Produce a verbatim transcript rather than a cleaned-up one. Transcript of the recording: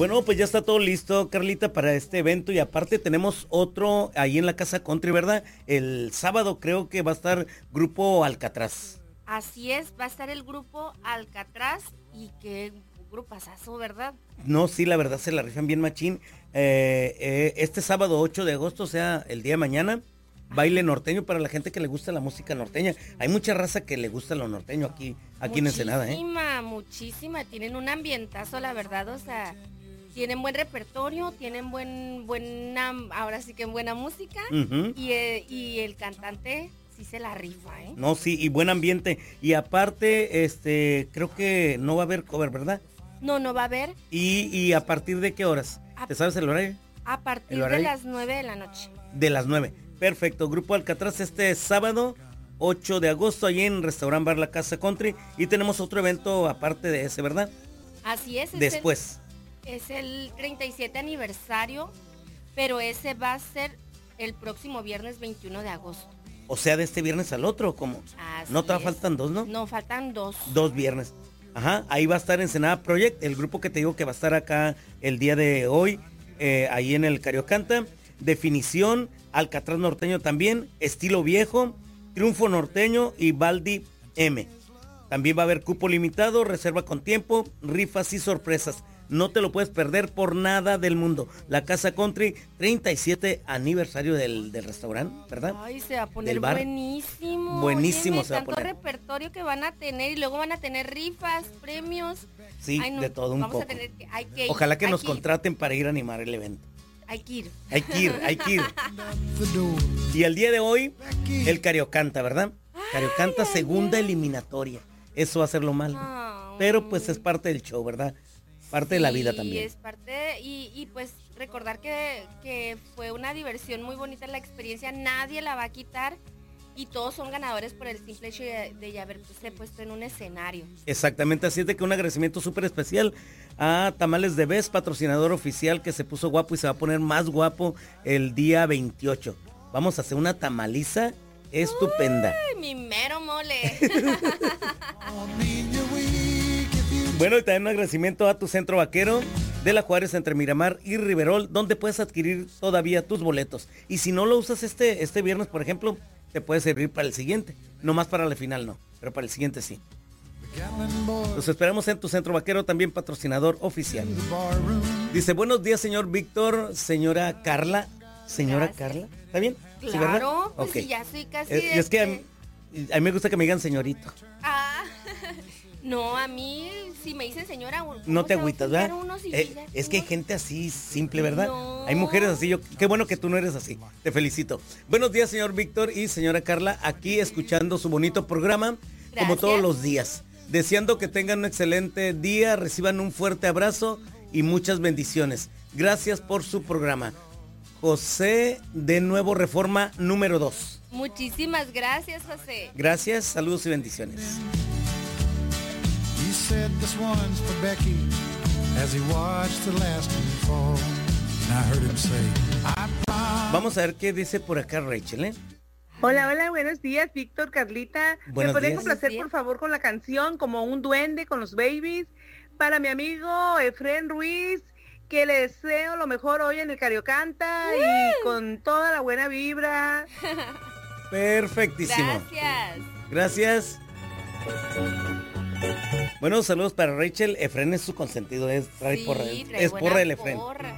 Bueno, pues ya está todo listo, Carlita, para este evento y aparte tenemos otro ahí en la Casa Country, ¿verdad? El sábado creo que va a estar Grupo Alcatraz. Así es, va a estar el Grupo Alcatraz y qué grupazazo, ¿verdad? No, sí, la verdad se la rifan bien machín. Eh, eh, este sábado ocho de agosto, o sea, el día de mañana, baile norteño para la gente que le gusta la música norteña. Hay mucha raza que le gusta lo norteño aquí, aquí en Ensenada, ¿eh? Muchísima, muchísima. Tienen un ambientazo, la verdad, o sea, tienen buen repertorio, tienen buen, buena, ahora sí que buena música. Uh-huh. y, eh, y el cantante sí se la rifa, ¿eh? No, sí, y buen ambiente. Y aparte, este, creo que no va a haber cover, ¿verdad? No, no va a haber. ¿Y, y a partir de qué horas? A, ¿Te sabes el horario? A partir horario? de las nueve de la noche. De las nueve. Perfecto. Grupo Alcatraz este sábado ocho de agosto, allí en Restaurant Bar La Casa Country. Y tenemos otro evento aparte de ese, ¿verdad? Así es. Después. Es el, es el treinta y siete aniversario, pero ese va a ser el próximo viernes veintiuno de agosto. O sea, de este viernes al otro, ¿cómo? Así no te es. faltan dos, ¿no? No, faltan dos. Dos viernes. Ajá, ahí va a estar Ensenada Project, el grupo que te digo que va a estar acá el día de hoy, eh, ahí en el Cariocanta. Definición, Alcatraz Norteño también, Estilo Viejo, Triunfo Norteño y Baldi M. También va a haber cupo limitado, reserva con tiempo, rifas y sorpresas. No te lo puedes perder por nada del mundo. La Casa Country, treinta y siete aniversario del, del restaurante, ¿verdad? Ay, se va a poner buenísimo. Buenísimo. Óyeme, se va a poner. Tanto repertorio que van a tener y luego van a tener rifas, premios. Sí, Ay, no, de todo un vamos poco. A tener que, hay que ir, Ojalá que hay nos que ir. contraten para ir a animar el evento. Hay que ir. Hay que ir, hay que ir. Y el día de hoy, el Cariocanta, ¿verdad? Cariocanta, segunda ay. eliminatoria. Eso va a ser lo malo. Oh. Pero pues es parte del show, ¿verdad? Parte sí, de la vida también. Es parte de, y, y pues recordar que, que fue una diversión muy bonita la experiencia, nadie la va a quitar y todos son ganadores por el simple hecho de, de haberse puesto en un escenario. Exactamente, así es de que un agradecimiento súper especial a Tamales de Vez, patrocinador oficial que se puso guapo y se va a poner más guapo el día veintiocho. Vamos a hacer una tamaliza estupenda. Uy, mi mero mole. Bueno, y también un agradecimiento a tu centro vaquero de la Juárez entre Miramar y Riverol, donde puedes adquirir todavía tus boletos. Y si no lo usas este, este viernes, por ejemplo, te puede servir para el siguiente. No más para la final, no, pero para el siguiente sí. Los esperamos en tu centro vaquero, también patrocinador oficial. Dice, buenos días, señor Víctor, señora Carla. Señora Gracias. Carla, ¿está bien? Claro, ¿Sí, pues okay. si ya soy casi... Es, es que a mí, a mí me gusta que me digan señorito. Ah, no, a mí, si me dicen señora... No te agüitas, ¿verdad? Si eh, ya, es que hay gente así simple, ¿verdad? No. Hay mujeres así, yo, qué bueno que tú no eres así, te felicito. Buenos días, señor Víctor y señora Carla, aquí escuchando su bonito programa, Gracias. Como todos los días. Deseando que tengan un excelente día, reciban un fuerte abrazo y muchas bendiciones. Gracias por su programa. José de Nuevo Reforma número dos. Muchísimas gracias, José. Gracias, saludos y bendiciones. Vamos a ver qué dice por acá Rachel, ¿eh? Hola, hola, buenos días, Víctor, Carlita. Buenos ¿Me podrían días. complacer, por favor, con la canción Como un duende con los Babies? Para mi amigo Efren Ruiz, que le deseo lo mejor hoy en el Cariocanta uh. y con toda la buena vibra. Perfectísimo. Gracias. Gracias. Bueno, saludos para Rachel. Efren es su consentido, es, trae sí, porra, trae es porra el Efren. Porra.